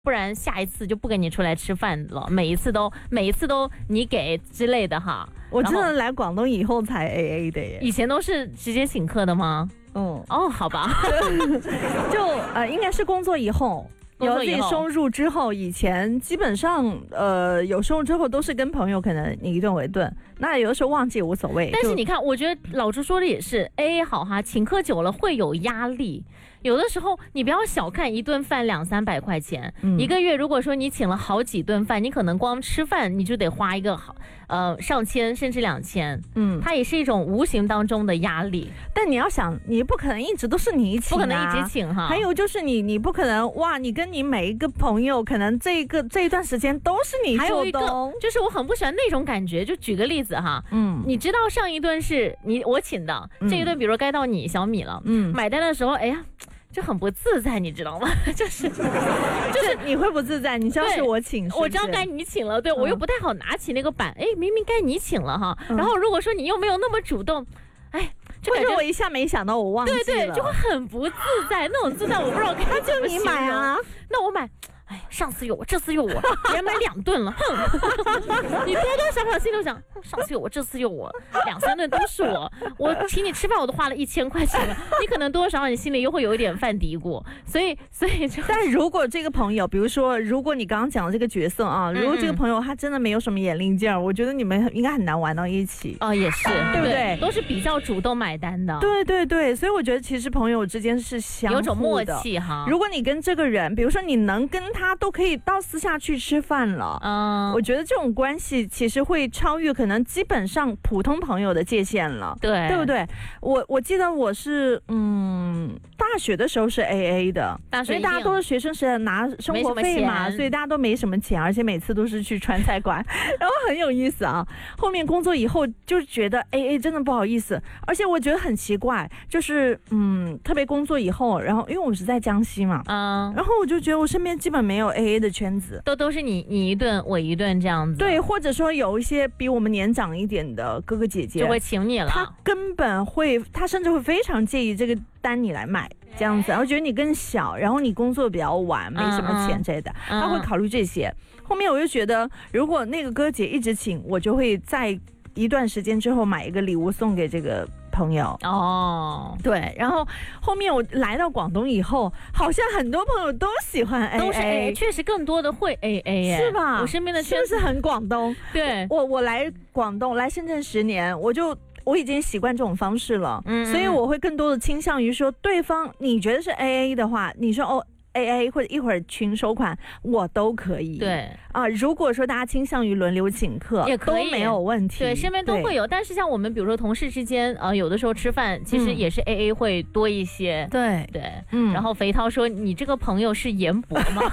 不然下一次就不跟你出来吃饭了，每一次都你给之类的哈。 我真的来广东以后才 AA 的耶， 以前都是直接请客的吗？哦，好吧， 就应该是工作以后。有自己收入之后，以前基本上有收入之后都是跟朋友可能你一顿我一顿，那有的时候忘记也无所谓。 但是你看，我觉得老朱说的也是 AA 好哈，请客久了会有压力。有的时候你不要小看一顿饭200-300块钱，一个月如果说你请了好几顿饭，你可能光吃饭你就得花一个上千甚至2000，它也是一种无形当中的压力。 但你要想，你不可能一直都是你请， 不可能一直请哈。 还有就是你不可能哇，你跟你每一个朋友可能这一段时间都是你做的。 还有一个就是我很不喜欢那种感觉，就举个例子哈，你知道上一顿是我请的，这一顿比如该到你小米了，买单的时候，哎呀。就很不自在，你知道吗？就是你会不自在？你知道是我请， 我知道该你请了，对我又不太好拿起那个板，明明该你请了哈。然后如果说你又没有那么主动， 就感觉我一下没想到我忘记了， 对，就会很不自在，那种自在我不知道该怎么形容。 就你买啊， 那我买。上次有我，这次有我，连买2顿了，哼！你多多少少心里想，上次有我，这次有我，2-3顿都是我，我请你吃饭我都花了1000块钱了，你可能多多少少你心里又会有一点犯嘀咕，所以就。 但如果这个朋友，比如说，如果你刚刚讲的这个角色啊，如果这个朋友他真的没有什么眼力劲儿，我觉得你们应该很难玩到一起也是， 对不对？ 都是比较主动买单的， 对，所以我觉得其实朋友之间是相互的， 有种默契哈。 如果你跟这个人，比如说你能跟他都可以到私下去吃饭了，我觉得这种关系其实会超越可能基本上普通朋友的界限了，对不对？我记得我是大学的时候是 AA 的，所以大家都是学生时代拿生活费嘛，所以大家都没什么钱，而且每次都是去川菜馆，然后很有意思啊。后面工作以后就觉得 AA 真的不好意思，而且我觉得很奇怪，就是特别工作以后，然后因为我是在江西嘛，然后我就觉得我身边基本没有 AA 的圈子， 都是你一顿我一顿这样子， 对，或者说有一些比我们年长一点的哥哥姐姐就会请你了， 他甚至会非常介意这个单你来买这样子，然后觉得你更小，然后你工作比较晚，没什么钱之类的，他会考虑这些。后面我就觉得，如果那个哥姐一直请，我就会在一段时间之后买一个礼物送给这个朋友。对，然后后面我来到广东以后，好像很多朋友都喜欢 AA， 都是 AA， 确实更多的会 AA， 是吧？ 我身边的圈子是不是很广东？ 对， 我来广东来深圳10年，我已经习惯这种方式了，所以我会更多的倾向于说，对方你觉得是 AA 的话，你说AA 或者一会儿群收款我都可以， 对如果说大家倾向于轮流请客也可以， 都没有问题， 对，身边都会有。但是像我们比如说同事之间有的时候吃饭其实也是 AA 会多一些， 对， 然后肥涛说你这个朋友是严博吗？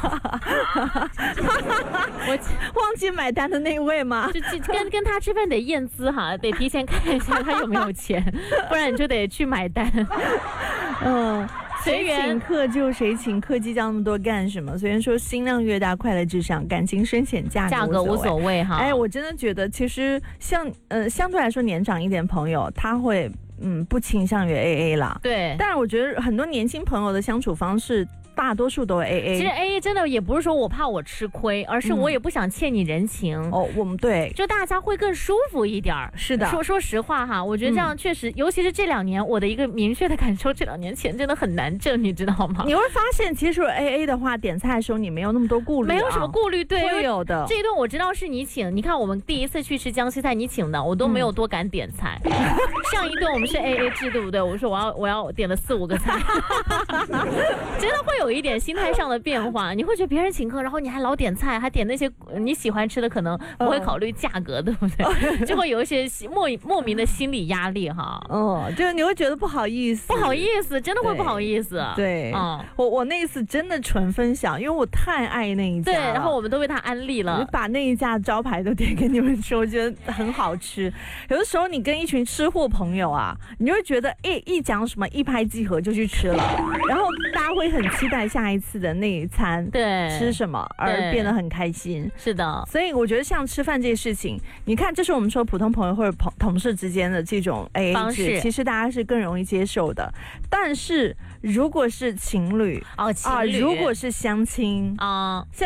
我忘记买单的那位吗？ 就跟他吃饭得验资哈，得提前看一下他有没有钱，不然你就得去买单。 谁请客就谁请，客计较那么多干什么？虽然说心量越大快乐至上，感情深浅价格无所谓哈。我真的觉得其实相对来说年长一点朋友他会不倾向于 AA 啦，对。但是我觉得很多年轻朋友的相处方式大多数都 AA。 其实 AA 真的也不是说我怕我吃亏，而是我也不想欠你人情。 我们对， 就大家会更舒服一点。是的，说实话哈，我觉得这样确实，尤其是这2年，我的一个明确的感受，这2年钱真的很难挣，你知道吗？你会发现其实 AA 的话，点菜的时候你没有那么多顾虑， 没有什么顾虑，对， 会有的。 这一顿我知道是你请，你看我们第一次去吃江西菜你请的，我都没有多敢点菜。上一顿我们是 AA 制，对不对？我说我要点了4-5个菜，真的会有一点心态上的变化。你会觉得别人请客，然后你还老点菜，还点那些你喜欢吃的，可能不会考虑价格，对不对？就会有一些莫名的心理压力哈。 就你会觉得不好意思， 真的会不好意思。 对，我那一次真的纯分享，因为我太爱那一家了， 对，然后我们都为他安利了， 我把那一家招牌都点给你们吃，我觉得很好吃。有的时候你跟一群吃货朋友啊，你会觉得一讲什么一拍即合就去吃了，然后大家会很期期待下一次的那一餐对吃什么而变得很开心。 是的， 所以我觉得像吃饭这些事情，你看，这是我们说普通朋友或者同事之间的这种 AA 制，其实大家是更容易接受的。但是如果是情侣情侣如果是相亲